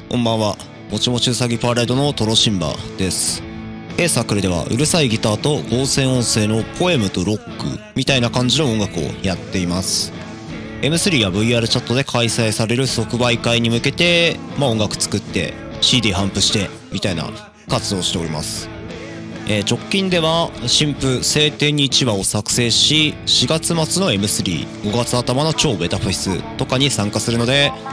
こんばんは。もちもちうさぎパレードのトロシンバです。サークルではうるさいギターと合成音声のポエムとロックみたいな感じの音楽をやっています。M3 や VR チャットで開催される即売会に向けて、音楽作って CD 頒布してみたいな活動をしております。直近では新譜晴天に1話を作成し、4月末の M3、5月頭の超ベタフェスとかに参加するので、